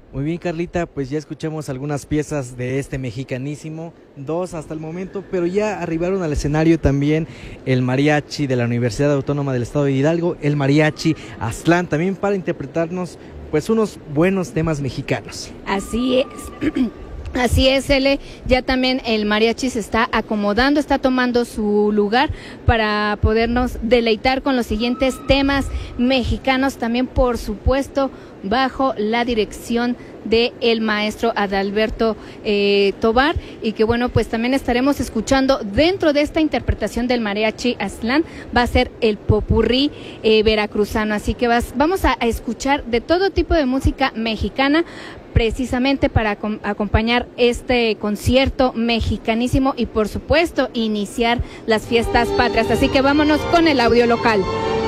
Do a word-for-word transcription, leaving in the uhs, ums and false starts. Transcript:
Muy bien, Carlita, pues ya escuchamos algunas piezas de este mexicanísimo, dos hasta el momento, pero ya arribaron al escenario también el mariachi de la Universidad Autónoma del Estado de Hidalgo, el mariachi Aztlán, también para interpretarnos pues unos buenos temas mexicanos. Así es. Así es, Ele, ya también el mariachi se está acomodando, está tomando su lugar para podernos deleitar con los siguientes temas mexicanos, también por supuesto bajo la dirección de el maestro Adalberto eh, Tobar, y que bueno, pues también estaremos escuchando dentro de esta interpretación del mariachi Aztlán, va a ser el popurrí eh, veracruzano, así que vas, vamos a, a escuchar de todo tipo de música mexicana, precisamente para com- acompañar este concierto mexicanísimo y por supuesto iniciar las fiestas patrias, así que vámonos con el audio local.